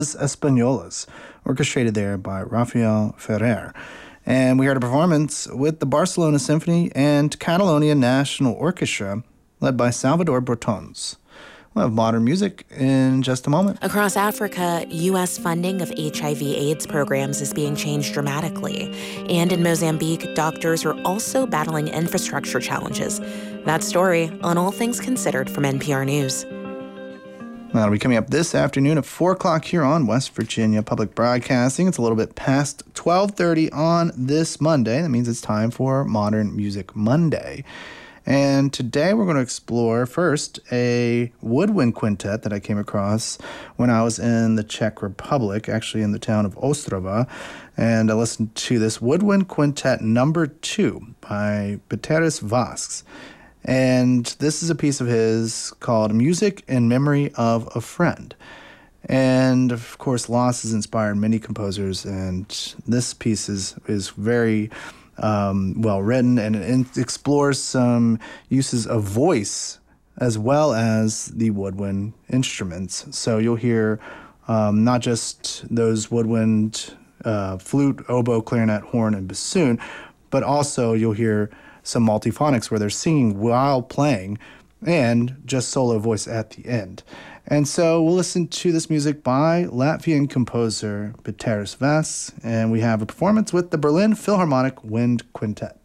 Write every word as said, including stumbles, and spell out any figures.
Españolas, orchestrated there by Rafael Ferrer. And we heard a performance with the Barcelona Symphony and Catalonia National Orchestra, led by Salvador Bertons. We'll have modern music in just a moment. Across Africa, U S funding of H I V AIDS programs is being changed dramatically. And in Mozambique, doctors are also battling infrastructure challenges. That story on All Things Considered from N P R News. That'll be coming up this afternoon at four o'clock here on West Virginia Public Broadcasting. It's a little bit past twelve thirty on this Monday. That means it's time for Modern Music Monday. And today we're going to explore first a woodwind quintet that I came across when I was in the Czech Republic, actually in the town of Ostrava. And I listened to this woodwind quintet number two by Peteris Vasks. And this is a piece of his called Music in Memory of a Friend. And of course, loss has inspired many composers, and this piece is, is very um, well written, and it explores some uses of voice as well as the woodwind instruments. So you'll hear um, not just those woodwind uh, flute, oboe, clarinet, horn, and bassoon, but also you'll hear some multiphonics where they're singing while playing and just solo voice at the end. And so we'll listen to this music by Latvian composer Peteris Vasks, and we have a performance with the Berlin Philharmonic Wind Quintet.